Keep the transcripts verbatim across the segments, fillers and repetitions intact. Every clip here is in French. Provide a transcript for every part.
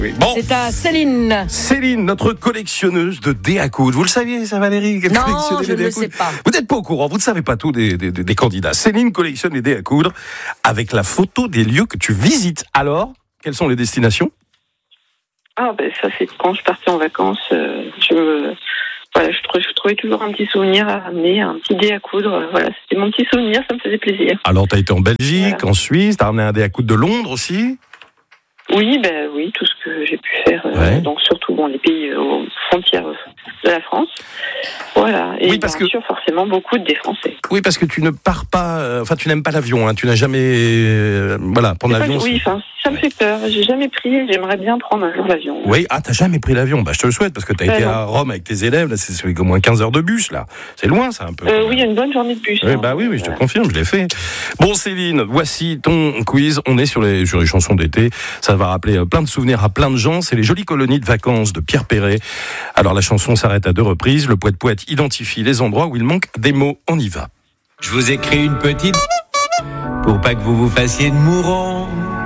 Oui. Bon. C'est à Céline. Céline, notre collectionneuse de dés à coudre. Vous le saviez, ça, Valérie? Non, je ne le sais pas. Vous n'êtes pas au courant, vous ne savez pas tout des, des, des candidats. Céline collectionne les dés à coudre avec la photo des lieux que tu visites. Alors, quelles sont les destinations? Ah, ben ça, c'est quand je partais en vacances. Euh, je, me, voilà, je, trouvais, je trouvais toujours un petit souvenir à ramener, un petit dé à coudre. Voilà, c'était mon petit souvenir, ça me faisait plaisir. Alors, tu as été en Belgique, voilà. En Suisse, tu as ramené un dé à coudre de Londres aussi? Oui, ben oui, tout ce que j'ai pu faire. Euh, ouais. Donc, surtout bon, les pays euh, aux frontières de la France. Voilà. Et oui, parce bien que... sûr, forcément, beaucoup de dés français. Oui, parce que tu ne pars pas. Euh, enfin, tu n'aimes pas l'avion. Hein, tu n'as jamais. Euh, voilà, prendre l'avion. Pas, oui, enfin, ça me fait peur. J'ai jamais pris. J'aimerais bien prendre un jour l'avion. Oui, ah, t'as jamais pris l'avion. Bah, je te le souhaite parce que t'as ben été non. à Rome avec tes élèves. Là, c'est, c'est au moins quinze heures de bus. Là, c'est loin, ça un peu. Euh, oui, il y a une bonne journée de bus. Oui, hein. Bah oui, oui, je te voilà. confirme, je l'ai fait. Bon, Céline, voici ton quiz. On est sur les, sur les chansons d'été. Ça va rappeler plein de souvenirs à plein de gens. C'est les jolies colonies de vacances de Pierre Perret. Alors, la chanson s'arrête à deux reprises. Le poète-poète identifie les endroits où il manque des mots. On y va. Je vous écris une petite pour pas que vous vous fassiez de mourant.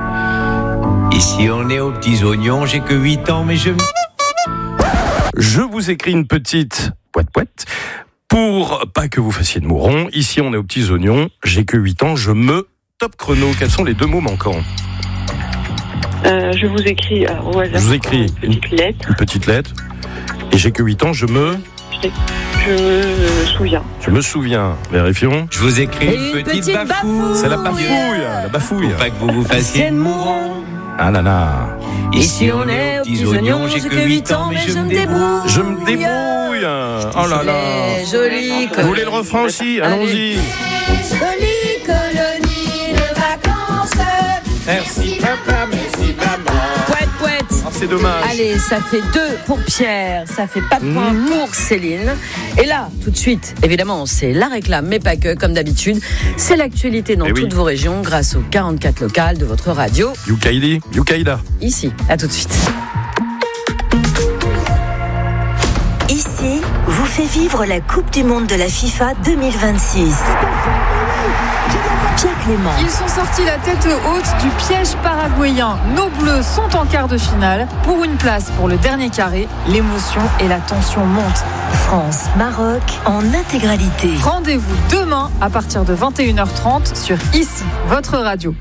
Ici on est aux petits oignons, j'ai que huit ans mais je... Je vous écris une petite poète poète pour pas que vous fassiez de mourons. Ici on est aux petits oignons, j'ai que huit ans, je me... Top chrono, quels sont les deux mots manquants? euh, Je vous écris euh, au hasard. Je vous écris une petite une, lettre. Une petite lettre. Et j'ai que huit ans, je me... Je me souviens. Je me souviens. Vérifions. Je vous écris une, une petite, petite bafouille. C'est la bafouille, la bafouille. Pour pas que vous vous fassiez de mourant. Ah là là. Ici on est aux petits oignons, j'ai que huit ans, mais je me débrouille. Je me débrouille. Oh là là. Jolie. Vous voulez le refrain aussi? Allons-y. Jolie colonie de vacances. Merci papa, merci maman. Poète, poète. Oh, c'est dommage. Allez, ça fait deux pour Pierre, ça fait pas de points mmh. pour Céline. Et là, tout de suite, évidemment, c'est la réclame, mais pas que, comme d'habitude. C'est l'actualité dans Et toutes oui. vos régions grâce aux quarante-quatre locales de votre radio. Youkaïli, Youkaïda. Ici, à tout de suite. Ici, vous fait vivre la Coupe du Monde de la FIFA deux mille vingt-six. Pierre Clément. Ils sont sortis la tête haute du piège paraguayen. Nos Bleus sont en quart de finale. Pour une place pour le dernier carré, l'émotion et la tension montent. France-Maroc en intégralité. Rendez-vous demain à partir de vingt et une heures trente sur Ici, votre radio.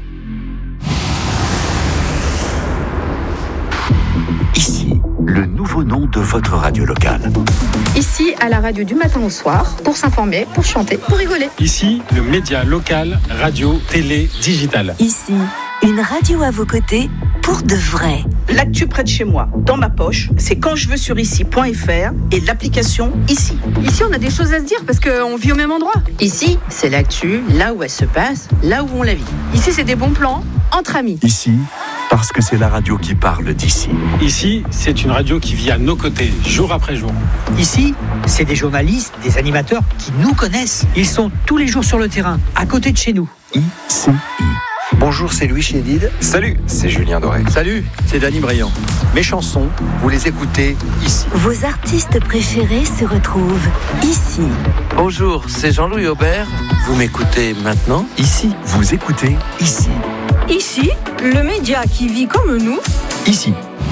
Ici, le nouveau nom de votre radio locale. Ici, à la radio du matin au soir, pour s'informer, pour chanter, pour rigoler. Ici, le média local, radio, télé, digital. Ici, une radio à vos côtés, pour de vrai. L'actu près de chez moi, dans ma poche, c'est quand je veux sur ici point f r et l'application Ici. Ici, on a des choses à se dire parce qu'on vit au même endroit. Ici, c'est l'actu, là où elle se passe, là où on la vit. Ici, c'est des bons plans, entre amis. Ici, parce que c'est la radio qui parle d'ici. Ici, c'est une radio qui vit à nos côtés, jour après jour. Ici, c'est des journalistes, des animateurs qui nous connaissent. Ils sont tous les jours sur le terrain, à côté de chez nous. Ici. Bonjour, c'est Louis Chédid. Salut, c'est Julien Doré. Salut, c'est Dany Briand. Mes chansons, vous les écoutez ici. Vos artistes préférés se retrouvent ici. Bonjour, c'est Jean-Louis Aubert. Vous m'écoutez maintenant ici. Vous écoutez ici. Ici, le média qui vit comme nous. Ici.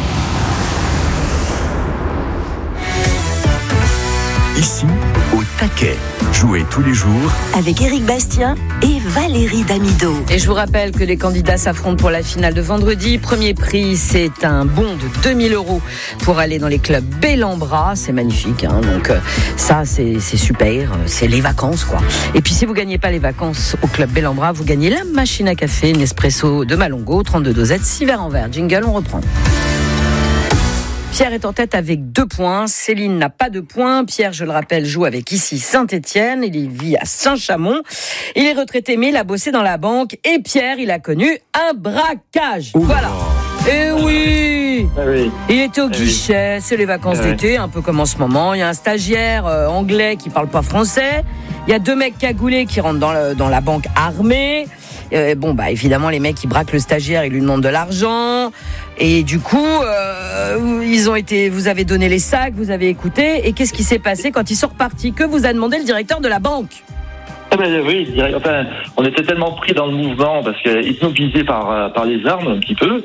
Ici, au taquet. Jouez tous les jours avec Éric Bastien et Valérie Damido. Et je vous rappelle que les candidats s'affrontent pour la finale de vendredi. Premier prix, c'est un bon de deux mille euros pour aller dans les clubs Bellambra. C'est magnifique, hein, donc euh, ça c'est, c'est super, c'est les vacances quoi. Et puis si vous gagnez pas les vacances au club Bellambra, vous gagnez la machine à café Nespresso de Malongo, trente-deux dosettes, six verres en verre. Jingle, on reprend. Pierre est en tête avec deux points. Céline n'a pas de points. Pierre, je le rappelle, joue avec ici Saint-Étienne. Il vit à Saint-Chamond. Il est retraité, mais il a bossé dans la banque. Et Pierre, il a connu un braquage. Ouh voilà. Et oui. Ah oui. Il était au guichet. C'est les vacances ah d'été, oui. un peu comme en ce moment. Il y a un stagiaire euh, anglais qui parle pas français. Il y a deux mecs cagoulés qui rentrent dans, le, dans la banque armée. Euh, bon, bah évidemment, les mecs, ils braquent le stagiaire, ils lui demandent de l'argent. Et du coup, euh, ils ont été, vous avez donné les sacs, vous avez écouté. Et qu'est-ce qui s'est passé quand ils sont repartis? Que vous a demandé le directeur de la banque? Ah ben oui, enfin, on était tellement pris dans le mouvement parce qu'ils nous visaient par, par les armes un petit peu.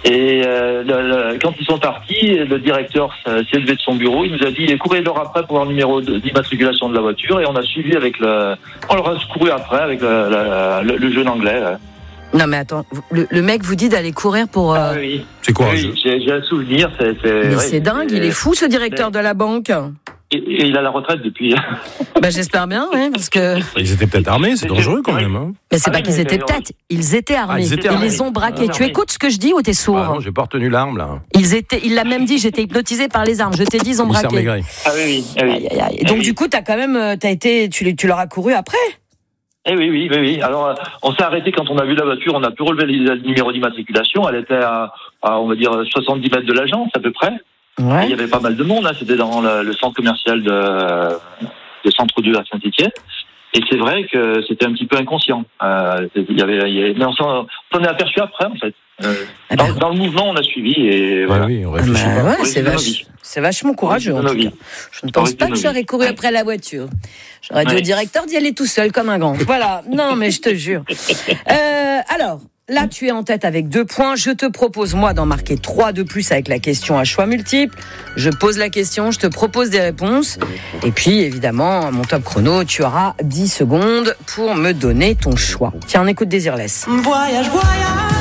Et euh, le, le, quand ils sont partis, le directeur s'est levé de son bureau, il nous a dit courez-leur après pour avoir le numéro d'immatriculation de la voiture, et on a suivi avec le, on leur a couru après avec le, le, le jeune anglais. Là. Non mais attends, le, le mec vous dit d'aller courir pour. Euh... Ah oui. C'est quoi oui, j'ai, j'ai un souvenir. C'est, c'est, mais ouais, c'est dingue, c'est, il est fou ce directeur de la banque. Et, et il a la retraite depuis. Bah j'espère bien, oui, parce que. Ils étaient peut-être armés, c'est dangereux quand même. Hein. Mais c'est ah pas oui, qu'ils mais étaient c'est... peut-être, ils étaient armés. Ah, ils, étaient armés. Ils les ont braqués. Ah, tu écoutes ce que je dis ou t'es sourd? Ah non, j'ai pas retenu l'arme là. Ils étaient, il l'a même dit, j'étais hypnotisé par les armes. Je t'ai dit, ils ont braqué. Ah oui, oui. Ah, oui. Aïe, aïe, aïe. Et donc ah, oui. du coup, t'as quand même, t'as été, tu, tu leur as couru après? Eh oui, oui, oui, oui. Alors, on s'est arrêté quand on a vu la voiture, on a pu relever le numéro d'immatriculation. Elle était à, à, on va dire, soixante-dix mètres de l'agence, à peu près. Ouais. Il y avait pas mal de monde, hein. C'était dans le, le centre commercial de, de Centre-Dieu à Saint-Étienne. Et c'est vrai que c'était un petit peu inconscient. Euh, il y avait, il y avait, mais on s'en, on s'en est aperçu après, en fait. Euh, ah dans, ben... dans le mouvement, on a suivi et voilà. Ah oui, on réfléchit ah ben pas. Ouais, c'est, vache, c'est vachement courageux. En tout cas. Je ne pense pas que j'aurais couru après la voiture. J'aurais dit ouais. au directeur d'y aller tout seul comme un grand. Voilà. Non, mais je te jure. Euh, alors. Là, tu es en tête avec deux points. Je te propose, moi, d'en marquer trois de plus avec la question à choix multiple. Je pose la question, je te propose des réponses. Et puis, évidemment, mon top chrono, tu auras dix secondes pour me donner ton choix. Tiens, on écoute Désirless. Voyage, voyage.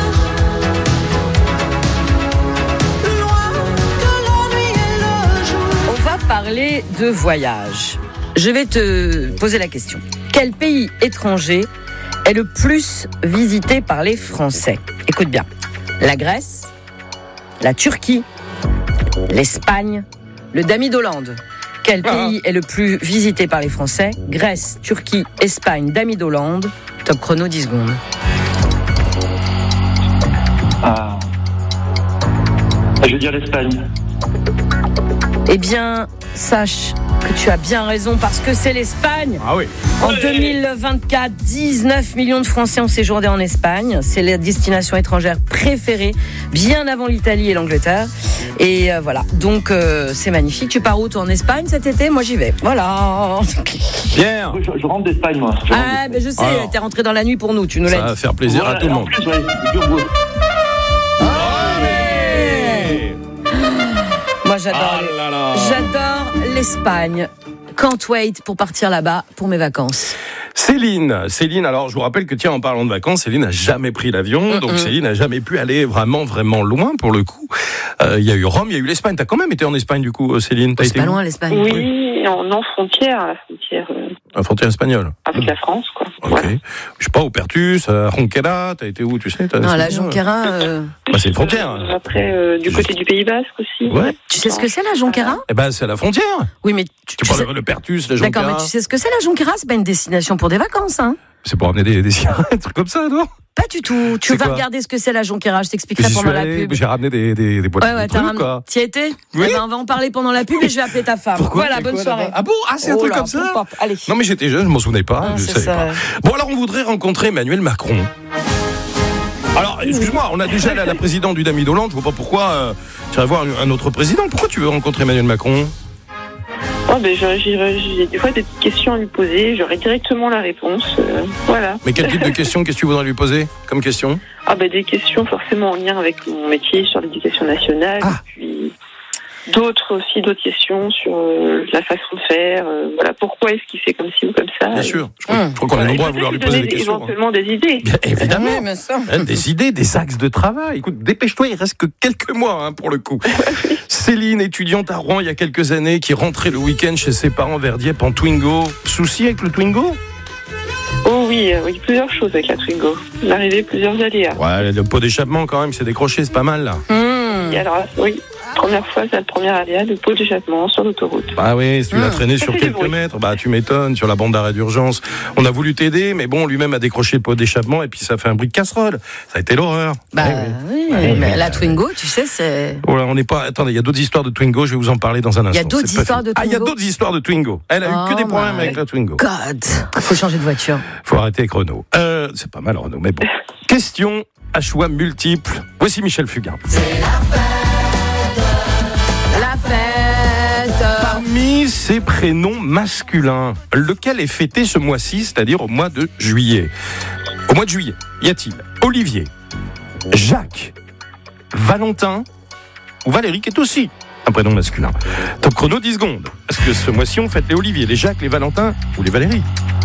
On va parler de voyage. Je vais te poser la question. Quel pays étranger est le plus visité par les Français? Écoute bien. La Grèce, la Turquie, l'Espagne, le Dami d'Hollande. Quel pays ah. est le plus visité par les Français? Grèce, Turquie, Espagne, Dami d'Hollande. Top chrono, dix secondes. Ah. Je veux dire l'Espagne. Eh bien, sache que tu as bien raison parce que c'est l'Espagne. Ah oui. En deux mille vingt-quatre, dix-neuf millions de Français ont séjourné en Espagne. C'est la destination étrangère préférée, bien avant l'Italie et l'Angleterre. Et euh, voilà, donc euh, c'est magnifique. Tu pars où toi en Espagne cet été? Moi j'y vais. Voilà. Bien. Je, je rentre d'Espagne moi. Je ah, mais je sais, alors, t'es rentré dans la nuit pour nous. Tu nous l'as dit. Ça va faire plaisir voilà, à tout le monde. Plus, ouais, Moi j'adore, ah là là. j'adore l'Espagne. Can't wait pour partir là-bas pour mes vacances. Céline, Céline, alors je vous rappelle que tiens, en parlant de vacances, Céline n'a jamais pris l'avion, mm-hmm. donc Céline n'a jamais pu aller vraiment, vraiment loin pour le coup. Il euh, y a eu Rome, il y a eu l'Espagne. T'as quand même été en Espagne du coup, Céline? T'as C'est été pas où? loin l'Espagne. Oui, oui. En, en frontière, la frontière. Euh... La frontière espagnole. Avec mmh. la France, quoi. Ok. Voilà. Je sais pas, au Pertus, à Jonquera, t'as été où, tu sais? Non, la Jonquera. Euh... Bah, c'est une frontière. Euh, après, euh, du côté du Pays Basque aussi. Ouais. Tu sais ce que c'est la Jonquera? Eh ben, c'est la frontière. Oui, mais tu, tu parles sais... le Pertus, la Jonquera. D'accord, mais tu sais ce que c'est la Jonquera? C'est pas une destination pour des vacances, hein? C'est pour amener des, des des trucs comme ça, non? Pas du tout. Tu c'est vas quoi? Regarder ce que c'est la Jonquera. Je t'expliquerai pendant la pub. J'ai ramené des, des, des boîtes ouais, ouais, de trucs, ram... quoi. T'y été? Oui. Eh ben, on va en parler pendant la pub et je vais appeler ta femme. Pourquoi? Voilà, bonne quoi, soirée. Ah bon? Ah, c'est oh un truc là, comme ça? Pop, allez. Non, mais j'étais jeune, je m'en souvenais pas. Ah, je savais ça. pas. Bon, alors, on voudrait rencontrer Emmanuel Macron. Alors, excuse-moi, on a déjà allé à la présidente du Dami d'Hollande. Je vois pas pourquoi euh, tu vas voir un autre président. Pourquoi tu veux rencontrer Emmanuel Macron? Oh ben, j'ai, j'ai des fois des petites questions à lui poser, j'aurai directement la réponse, euh, voilà. Mais quel type de questions, qu'est-ce que tu voudrais lui poser comme question? Ah ben des questions forcément en lien avec mon métier sur l'éducation nationale, ah. et puis d'autres aussi, d'autres questions sur euh, la façon de faire, euh, voilà, pourquoi est-ce qu'il fait comme ci ou comme ça. Bien sûr, je crois, mmh. je crois qu'on est nombreux à vouloir lui poser des questions. Éventuellement des idées. Bien, évidemment, ouais, des idées, des axes de travail. Écoute, dépêche-toi, il reste que quelques mois hein, pour le coup. Céline, étudiante à Rouen il y a quelques années, qui rentrait le week-end chez ses parents vers Dieppe en Twingo. Souci avec le Twingo? Oh oui, euh, oui, plusieurs choses avec la Twingo. L'arrivée, plusieurs aléas. Ouais, le pot d'échappement quand même, c'est décroché, c'est pas mal là. Mmh. Et alors, oui. Première fois, c'est le premier aléa, le pot d'échappement sur l'autoroute. Ah oui, si tu l'as mmh. traîné sur quelques mètres, bah tu m'étonnes, sur la bande d'arrêt d'urgence. On a voulu t'aider, mais bon, lui-même a décroché le pot d'échappement et puis ça fait un bruit de casserole. Ça a été l'horreur. Bah oui, oui, oui mais la Twingo, tu sais, c'est... Voilà, on n'est pas... Attendez, il y a d'autres histoires de Twingo, je vais vous en parler dans un instant. Il y a d'autres histoires de Twingo? Ah, il y a d'autres histoires de Twingo. Elle a oh eu que des problèmes avec la Twingo. God, faut changer de voiture. Faut arrêter avec Renault. Euh, c'est pas mal Renault, mais bon. Question à choix multiples. Voici Michel Fugain. C'est la fête. La fête. Parmi ces prénoms masculins, lequel est fêté ce mois-ci, c'est-à-dire au mois de juillet? Au mois de juillet, y a-t-il Olivier, Jacques, Valentin ou Valérie, qui est aussi un prénom masculin. Top chrono, dix secondes. Est-ce que ce mois-ci, on fête les Olivier, les Jacques, les Valentins ou les Valérie?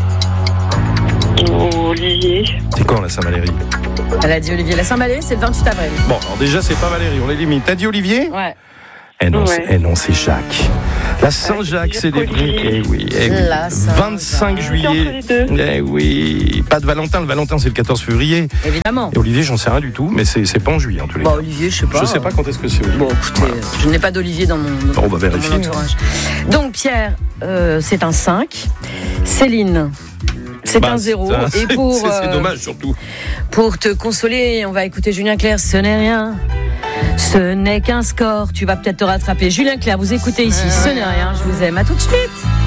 Olivier. C'est quand la Saint-Valérie? Elle a dit Olivier. La Saint-Valérie, c'est le vingt-huit avril. Bon, alors déjà, c'est pas Valérie, on l'élimine. T'as dit Olivier? Ouais. Eh non, Ouais. c'est, eh non, c'est Jacques. La Saint-Jacques, c'est des Eh oui, eh oui. La Saint-Jacques. vingt-cinq juillet. Eh oui. Pas de Valentin. Le Valentin, c'est le quatorze février. Évidemment. Et Olivier, j'en sais rien du tout, mais c'est, c'est pas en juillet, en tous les Bah, cas. Olivier, je sais pas. Je sais pas quand est-ce que c'est Olivier. Bon, écoutez, Voilà. je n'ai pas d'Olivier dans mon, On va dans vérifier. mon entourage. Donc, Pierre, euh, c'est un cinq. Céline, c'est Bah, un zéro. c'est- Et pour, c'est, c'est euh, dommage, surtout. pour te consoler, on va écouter Julien Clerc. Ce n'est rien. Ce n'est qu'un score. Tu vas peut-être te rattraper. Julien Clerc, vous écoutez ici. Ce n'est rien. Je vous aime. À tout de suite.